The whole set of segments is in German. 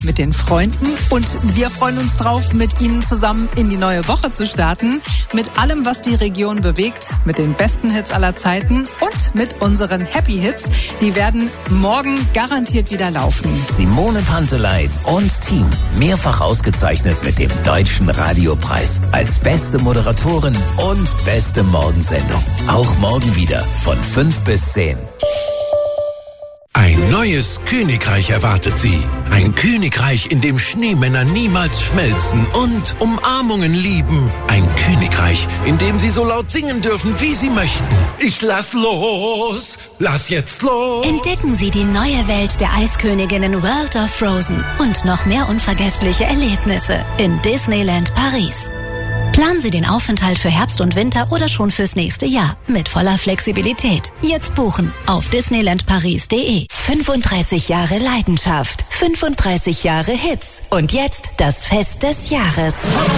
mit den Freunden und wir freuen uns drauf, mit Ihnen zusammen in die neue Woche zu starten, mit allem, was die Region bewegt, mit den besten Hits aller Zeiten und mit unseren Happy Hits. Die werden morgen garantiert wieder laufen. Simone Panteleit und Team, mehrfach ausgezeichnet mit dem Deutschen Radiopreis als beste Moderatorin und beste Morgensendung. Auch morgen wieder von 5 bis 10. Ein neues Königreich erwartet Sie. Ein Königreich, in dem Schneemänner niemals schmelzen und Umarmungen lieben. Ein Königreich, in dem Sie so laut singen dürfen, wie Sie möchten. Ich lass los! Lass jetzt los! Entdecken Sie die neue Welt der Eisköniginnen World of Frozen und noch mehr unvergessliche Erlebnisse in Disneyland Paris. Planen Sie den Aufenthalt für Herbst und Winter oder schon fürs nächste Jahr mit voller Flexibilität. Jetzt buchen auf disneylandparis.de. 35 Jahre Leidenschaft, 35 Jahre Hits und jetzt das Fest des Jahres.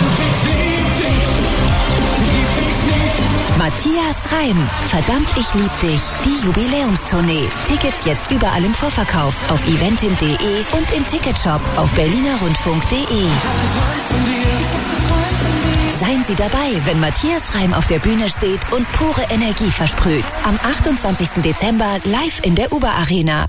Matthias Reim, Verdammt, ich lieb dich, die Jubiläumstournee. Tickets jetzt überall im Vorverkauf auf eventim.de und im Ticketshop auf berlinerrundfunk.de. Seien Sie dabei, wenn Matthias Reim auf der Bühne steht und pure Energie versprüht. Am 28. Dezember live in der Uber Arena.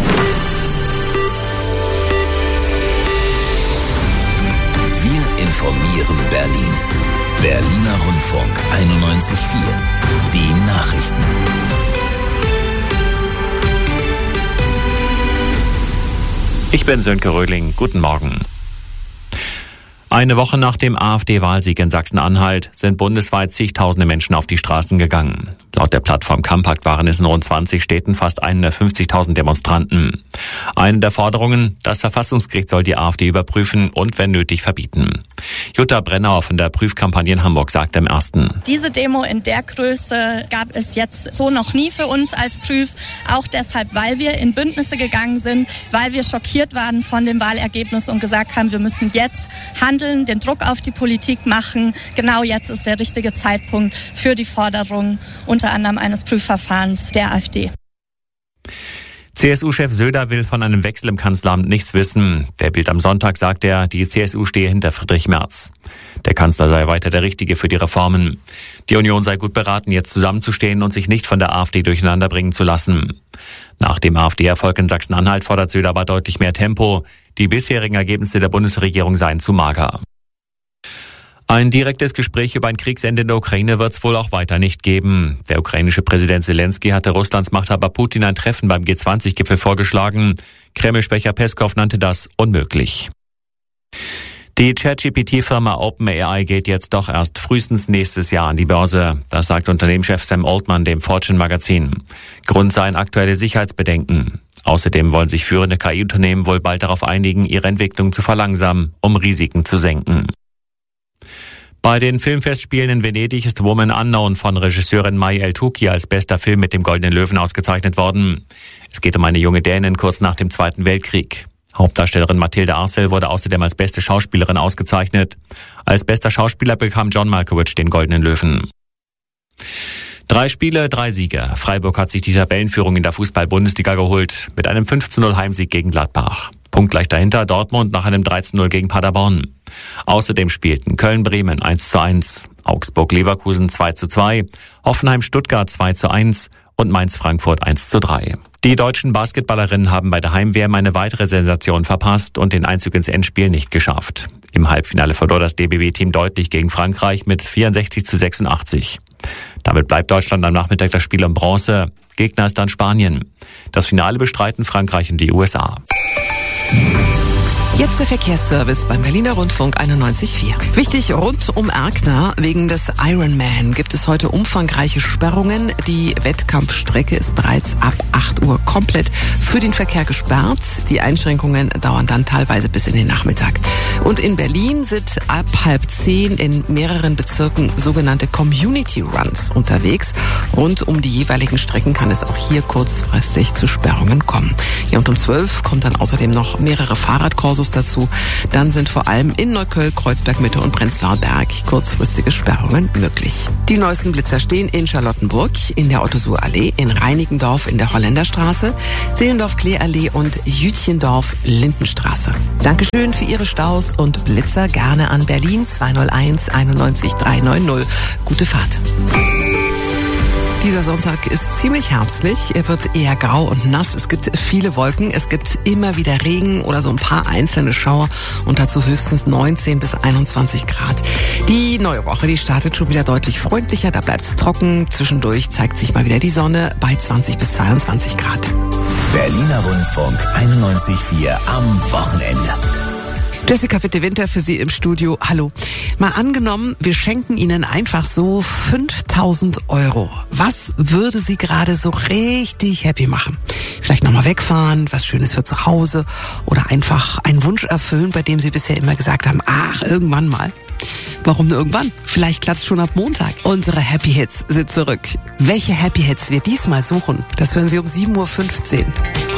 Wir informieren Berlin. Berliner Rundfunk 91.4. Die Nachrichten. Ich bin Sönke Röhling. Guten Morgen. Eine Woche nach dem AfD-Wahlsieg in Sachsen-Anhalt sind bundesweit zigtausende Menschen auf die Straßen gegangen. Laut der Plattform Campakt waren es in rund 20 Städten fast 150.000 Demonstranten. Eine der Forderungen, das Verfassungsgericht soll die AfD überprüfen und wenn nötig verbieten. Jutta Brennauer von der Prüfkampagne in Hamburg sagte im Ersten: Diese Demo in der Größe gab es jetzt so noch nie für uns als Prüf. Auch deshalb, weil wir in Bündnisse gegangen sind, weil wir schockiert waren von dem Wahlergebnis und gesagt haben, wir müssen jetzt handeln, den Druck auf die Politik machen. Genau jetzt ist der richtige Zeitpunkt für die Forderung unter anderem eines Prüfverfahrens der AfD. CSU-Chef Söder will von einem Wechsel im Kanzleramt nichts wissen. Der Bild am Sonntag sagt er, die CSU stehe hinter Friedrich Merz. Der Kanzler sei weiter der Richtige für die Reformen. Die Union sei gut beraten, jetzt zusammenzustehen und sich nicht von der AfD durcheinanderbringen zu lassen. Nach dem AfD-Erfolg in Sachsen-Anhalt fordert Söder aber deutlich mehr Tempo. Die bisherigen Ergebnisse der Bundesregierung seien zu mager. Ein direktes Gespräch über ein Kriegsende in der Ukraine wird es wohl auch weiter nicht geben. Der ukrainische Präsident Zelensky hatte Russlands Machthaber Putin ein Treffen beim G20-Gipfel vorgeschlagen. Kreml-Sprecher Peskow nannte das unmöglich. Die ChatGPT-Firma OpenAI geht jetzt doch erst frühestens nächstes Jahr an die Börse. Das sagt Unternehmenschef Sam Altman dem Fortune-Magazin. Grund seien aktuelle Sicherheitsbedenken. Außerdem wollen sich führende KI-Unternehmen wohl bald darauf einigen, ihre Entwicklung zu verlangsamen, um Risiken zu senken. Bei den Filmfestspielen in Venedig ist Woman Unknown von Regisseurin Mai El-Touki als bester Film mit dem Goldenen Löwen ausgezeichnet worden. Es geht um eine junge Dänin kurz nach dem Zweiten Weltkrieg. Hauptdarstellerin Mathilde Arcel wurde außerdem als beste Schauspielerin ausgezeichnet. Als bester Schauspieler bekam John Malkovich den Goldenen Löwen. 3 Spiele, 3 Siege. Freiburg hat sich die Tabellenführung in der Fußball-Bundesliga geholt mit einem 5:0 Heimsieg gegen Gladbach. Punktgleich dahinter Dortmund nach einem 3:0 gegen Paderborn. Außerdem spielten Köln-Bremen 1:1, Augsburg-Leverkusen 2:2, Hoffenheim-Stuttgart 2:1 und Mainz-Frankfurt 1:3. Die deutschen Basketballerinnen haben bei der Heim-WM eine weitere Sensation verpasst und den Einzug ins Endspiel nicht geschafft. Im Halbfinale verlor das DBB-Team deutlich gegen Frankreich mit 64:86. Damit bleibt Deutschland am Nachmittag das Spiel um Bronze. Gegner ist dann Spanien. Das Finale bestreiten Frankreich und die USA. Jetzt der Verkehrsservice beim Berliner Rundfunk 91.4. Wichtig, rund um Erkner wegen des Ironman gibt es heute umfangreiche Sperrungen. Die Wettkampfstrecke ist bereits ab 8 Uhr komplett für den Verkehr gesperrt. Die Einschränkungen dauern dann teilweise bis in den Nachmittag. Und in Berlin sind ab 9:30 in mehreren Bezirken sogenannte Community Runs unterwegs. Rund um die jeweiligen Strecken kann es auch hier kurzfristig zu Sperrungen kommen. Ja, und um 12 kommt dann außerdem noch mehrere Fahrradkurse dazu. dazu. Dann sind vor allem in Neukölln, Kreuzberg Mitte und Prenzlauer Berg kurzfristige Sperrungen möglich. Die neuesten Blitzer stehen in Charlottenburg, in der Otto-Suhr-Allee, in Reinickendorf in der Holländerstraße, Zehlendorf-Klee-Allee und Jütchendorf-Lindenstraße. Dankeschön für Ihre Staus und Blitzer gerne an Berlin 201 91 390. Gute Fahrt. Dieser Sonntag ist ziemlich herbstlich. Er wird eher grau und nass. Es gibt viele Wolken. Es gibt immer wieder Regen oder so ein paar einzelne Schauer und dazu höchstens 19 bis 21 Grad. Die neue Woche, die startet schon wieder deutlich freundlicher. Da bleibt es trocken. Zwischendurch zeigt sich mal wieder die Sonne bei 20 bis 22 Grad. Berliner Rundfunk 91.4 am Wochenende. Jessica Witte-Winter für Sie im Studio. Hallo. Mal angenommen, wir schenken Ihnen einfach so 5.000 €. Was würde Sie gerade so richtig happy machen? Vielleicht nochmal wegfahren, was Schönes für zu Hause oder einfach einen Wunsch erfüllen, bei dem Sie bisher immer gesagt haben, ach, irgendwann mal. Warum nur irgendwann? Vielleicht klappt's schon ab Montag. Unsere Happy Hits sind zurück. Welche Happy Hits wir diesmal suchen, das hören Sie um 7.15 Uhr.